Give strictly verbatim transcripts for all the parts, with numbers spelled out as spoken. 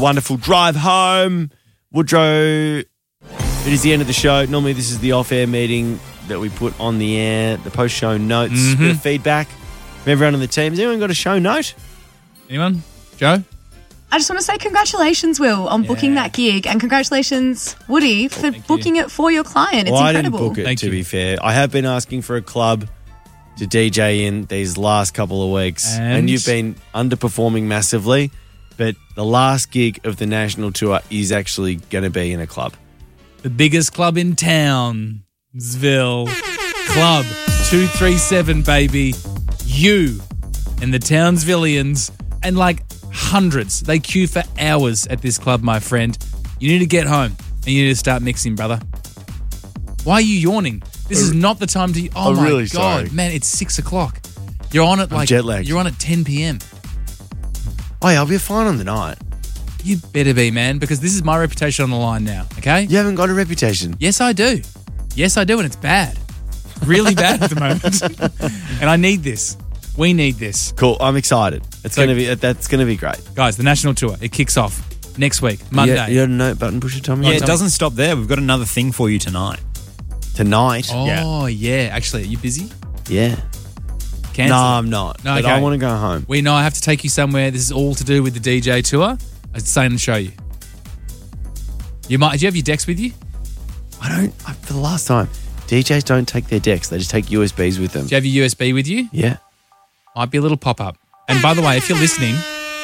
Wonderful drive home. Woodrow, it is the end of the show. Normally this is the off-air meeting that we put on the air, the post-show notes, Mm-hmm. bit of feedback from everyone on the team. Has anyone got a show note? Anyone? Joe? I just want to say congratulations, Will, on booking Yeah. that gig, and congratulations, Woody, for thank you. booking it for your client. It's well, incredible. I didn't book it, Thank to you. be fair. I have been asking for a club to D J in these last couple of weeks, and, And? you've been underperforming massively, but the last gig of the national tour is actually going to be in a club. The biggest club in Townsville. Club two three seven, baby. You and the Townsvillians and like hundreds. They queue for hours at this club, my friend. You need to get home and you need to start mixing, brother. Why are you yawning? This is not the time to... Oh, I'm my really God. sorry. Man, it's six o'clock. You're on at like... jet lagged. You're on at ten p.m. Oh, yeah, I'll be fine on the night. You better be, man, because this is my reputation on the line now, okay? You haven't got a reputation. Yes, I do. Yes, I do, and it's bad. Really bad at the moment. And I need this. We need this. Cool. I'm excited. It's So- going to be that's going to be great. Guys, the national tour, it kicks off next week, Monday. You, you got a note button pusher, Tommy? Yeah, it doesn't stop there. We've got another thing for you tonight. Tonight? Oh, yeah. Actually, are you busy? Yeah. Cancel. No, I'm not. No, But okay. I want to go home. We know I have to take you somewhere. This is all to do with the D J tour. I was saying to show you. You might. Do you have your decks with you? I don't, I, for the last time, D Js don't take their decks. They just take U S Bs with them. Do you have your U S B with you? Yeah. Might be a little pop-up. And by the way, if you're listening,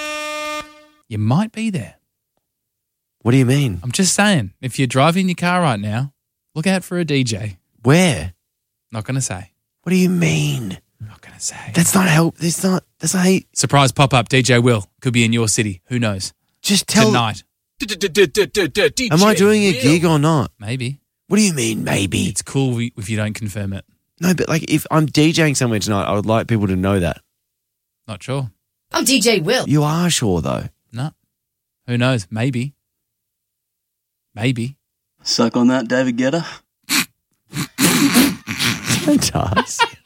you might be there. What do you mean? I'm just saying, if you're driving your car right now, look out for a D J. Where? Not going to say. What do you mean? Not going to say. That's not help. That's not, that's not, hey, Surprise pop-up, D J Will. Could be in your city. Who knows? just tell. Tonight. Am I doing a gig or not? Maybe. What do you mean, maybe? It's cool if you don't confirm it. No, but like if I'm DJing somewhere tonight, I would like people to know that. Not sure. I'm D J Will. You are sure, though. No. Who knows? Maybe. Maybe. Suck on that, David Guetta. It does.